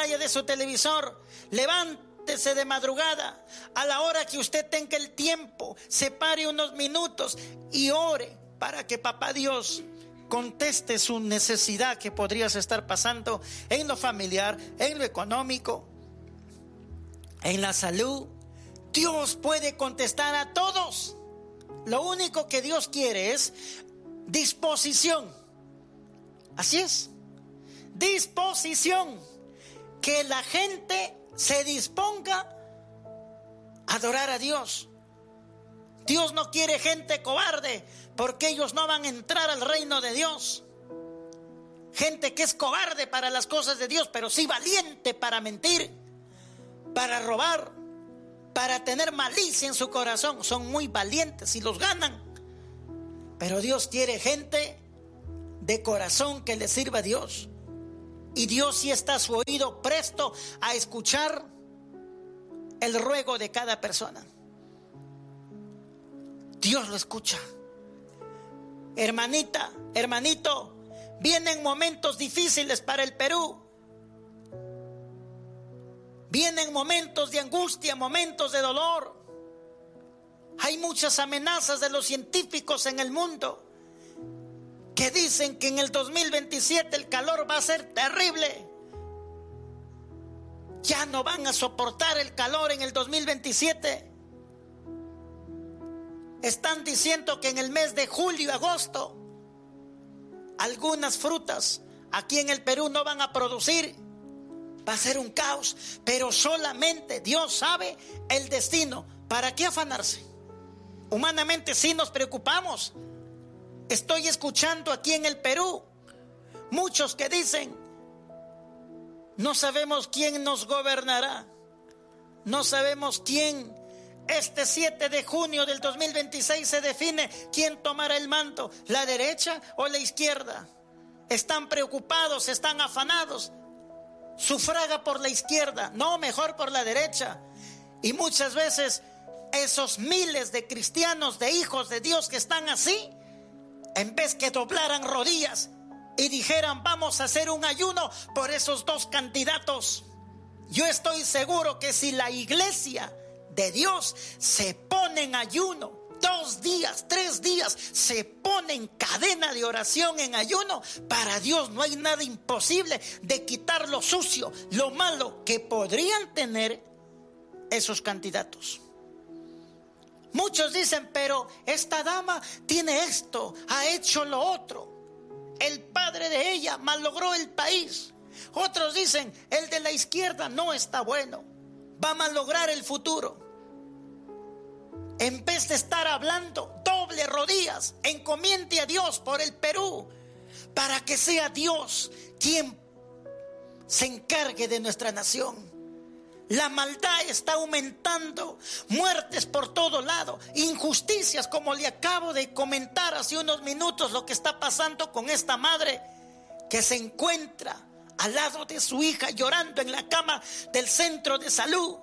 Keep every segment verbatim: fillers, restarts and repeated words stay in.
pantalla de su televisor, levántese de madrugada, a la hora que usted tenga el tiempo, separe unos minutos y ore para que Papá Dios conteste su necesidad que podrías estar pasando en lo familiar, en lo económico, en la salud. Dios puede contestar a todos. Lo único que Dios quiere es disposición. Así es, disposición. Que la gente se disponga a adorar a Dios. Dios no quiere gente cobarde, porque ellos no van a entrar al reino de Dios. Gente que es cobarde para las cosas de Dios, pero sí valiente para mentir, para robar, para tener malicia en su corazón. Son muy valientes y los ganan. Pero Dios quiere gente de corazón que le sirva a Dios. Y Dios sí está a su oído presto a escuchar el ruego de cada persona. Dios lo escucha. Hermanita, hermanito, vienen momentos difíciles para el Perú. Vienen momentos de angustia, momentos de dolor. Hay muchas amenazas de los científicos en el mundo que dicen que en el dos mil veintisiete el calor va a ser terrible. Ya no van a soportar el calor en el dos mil veintisiete. Están diciendo que en el mes de julio y agosto algunas frutas aquí en el Perú no van a producir. Va a ser un caos, pero solamente Dios sabe el destino. ¿Para qué afanarse? Humanamente sí nos preocupamos. Estoy escuchando aquí en el Perú muchos que dicen: no sabemos quién nos gobernará, no sabemos quién. Este siete de junio del dos mil veintiséis se define quién tomará el mando, la derecha o la izquierda. Están preocupados, están afanados. Sufraga por la izquierda, no, mejor por la derecha. Y muchas veces esos miles de cristianos, de hijos de Dios que están así, en vez que doblaran rodillas y dijeran: vamos a hacer un ayuno por esos dos candidatos, yo estoy seguro que si la iglesia de Dios se pone en ayuno, dos días, tres días, se pone en cadena de oración en ayuno, para Dios no hay nada imposible de quitar lo sucio, lo malo que podrían tener esos candidatos. Muchos dicen: pero esta dama tiene esto, ha hecho lo otro, el padre de ella malogró el país. Otros dicen: el de la izquierda no está bueno, va a malograr el futuro. En vez de estar hablando, doble rodillas, encomiende a Dios por el Perú, para que sea Dios quien se encargue de nuestra nación. La maldad está aumentando, muertes por todo lado, injusticias, como le acabo de comentar hace unos minutos lo que está pasando con esta madre que se encuentra al lado de su hija llorando en la cama del centro de salud.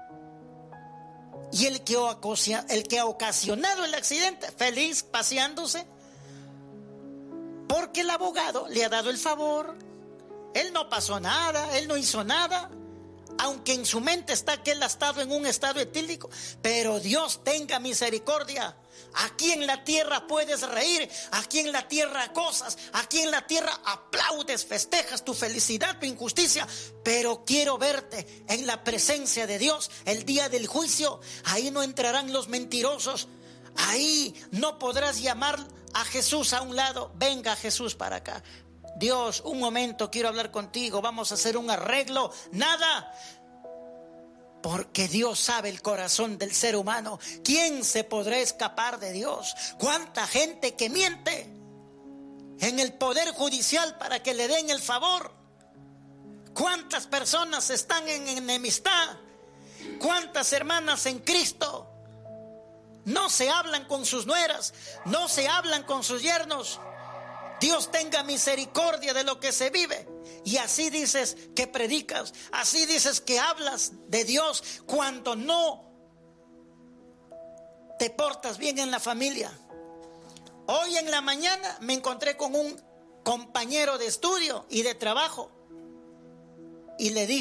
Y el que, el que ha ocasionado el accidente, feliz paseándose, porque el abogado le ha dado el favor. Él no pasó nada, él no hizo nada, aunque en su mente está que él ha estado en un estado etílico. Pero Dios tenga misericordia. Aquí en la tierra puedes reír, aquí en la tierra gozas, aquí en la tierra aplaudes, festejas tu felicidad, tu injusticia. Pero quiero verte en la presencia de Dios el día del juicio. Ahí no entrarán los mentirosos. Ahí no podrás llamar a Jesús a un lado: venga Jesús para acá. Dios, un momento, quiero hablar contigo, vamos a hacer un arreglo. Nada. Porque Dios sabe el corazón del ser humano. ¿Quién se podrá escapar de Dios? ¿Cuánta gente que miente en el poder judicial para que le den el favor? ¿Cuántas personas están en enemistad? ¿Cuántas hermanas en Cristo no se hablan con sus nueras, no se hablan con sus yernos? Dios tenga misericordia de lo que se vive. Y así dices que predicas, así dices que hablas de Dios, cuando no te portas bien en la familia. Hoy en la mañana me encontré con un compañero de estudio y de trabajo y le dije: